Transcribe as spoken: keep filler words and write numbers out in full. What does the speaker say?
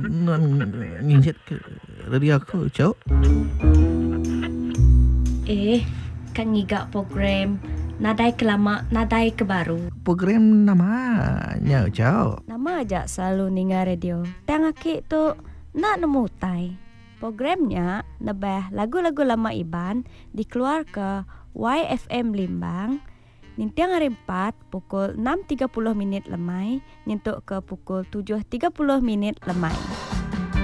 nginjet ke dari aku, Cok. Eh, kan ngigak program nadai ke lama, nadai ke baru. Program namanya, Cok. Nama aja selalu ninga radio. Tengaki tu nak nemu tai. Programnya nebah lagu-lagu lama Iban dikeluar ke Y F M Limbang. Nintiang hari empat pukul enam tiga puluh minit lemai, nyentuk ke pukul tujuh tiga puluh minit lemai.